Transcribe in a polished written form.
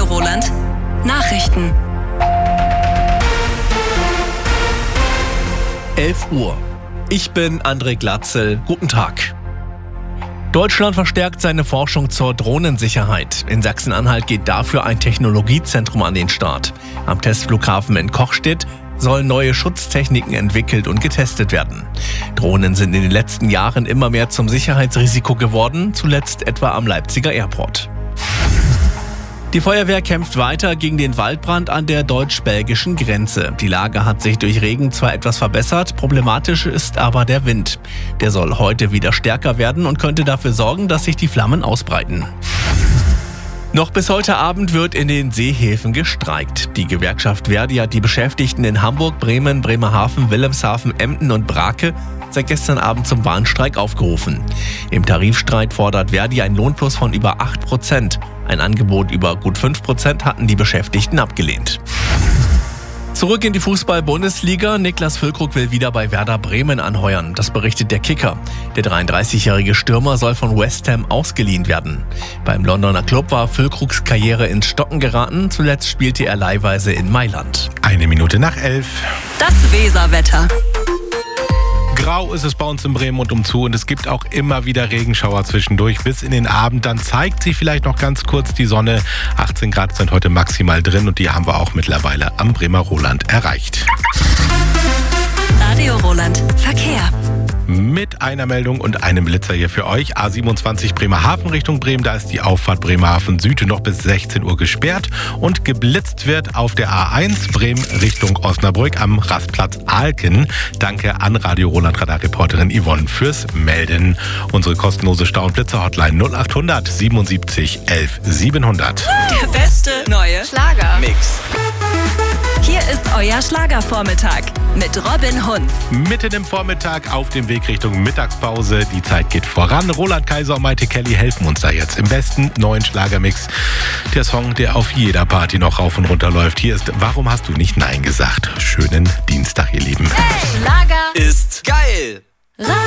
Roland. Nachrichten. 11 Uhr. Ich bin André Glatzel. Guten Tag. Deutschland verstärkt seine Forschung zur Drohnensicherheit. In Sachsen-Anhalt geht dafür ein Technologiezentrum an den Start. Am Testflughafen in Kochstedt sollen neue Schutztechniken entwickelt und getestet werden. Drohnen sind in den letzten Jahren immer mehr zum Sicherheitsrisiko geworden, zuletzt etwa am Leipziger Airport. Die Feuerwehr kämpft weiter gegen den Waldbrand an der deutsch-belgischen Grenze. Die Lage hat sich durch Regen zwar etwas verbessert, problematisch ist aber der Wind. Der soll heute wieder stärker werden und könnte dafür sorgen, dass sich die Flammen ausbreiten. Noch bis heute Abend wird in den Seehäfen gestreikt. Die Gewerkschaft ver.di hat die Beschäftigten in Hamburg, Bremen, Bremerhaven, Wilhelmshaven, Emden und Brake seit gestern Abend zum Warnstreik aufgerufen. Im Tarifstreit fordert ver.di einen Lohnplus von über 8%. Ein Angebot über gut 5% hatten die Beschäftigten abgelehnt. Zurück in die Fußball-Bundesliga. Niklas Füllkrug will wieder bei Werder Bremen anheuern. Das berichtet der Kicker. Der 33-jährige Stürmer soll von West Ham ausgeliehen werden. Beim Londoner Club war Füllkrugs Karriere ins Stocken geraten. Zuletzt spielte er leihweise in Mailand. 11:01. Das Weserwetter. Grau ist es bei uns in Bremen und umzu und es gibt auch immer wieder Regenschauer zwischendurch bis in den Abend. Dann zeigt sich vielleicht noch ganz kurz die Sonne. 18 Grad sind heute maximal drin und die haben wir auch mittlerweile am Bremer Roland erreicht. Radio Roland. Verkehr. Mit einer Meldung und einem Blitzer hier für euch. A27 Bremerhaven Richtung Bremen, da ist die Auffahrt Bremerhaven Süd noch bis 16 Uhr gesperrt und geblitzt wird auf der A1 Bremen Richtung Osnabrück am Rastplatz Alken. Danke an Radio Roland Radarreporterin Yvonne fürs Melden. Unsere kostenlose Stau- und Blitzer-Hotline 0800 77 11 700. Der beste neue Schlager-Mix. Hier ist euer Schlagervormittag mit Robin Hunz. Mitten im Vormittag auf dem Weg Richtung Mittagspause. Die Zeit geht voran. Roland Kaiser und Maite Kelly helfen uns da jetzt im besten neuen Schlagermix. Der Song, der auf jeder Party noch rauf und runter läuft. Hier ist Warum hast du nicht Nein gesagt? Schönen Dienstag, ihr Lieben. Hey, Schlager Ist geil.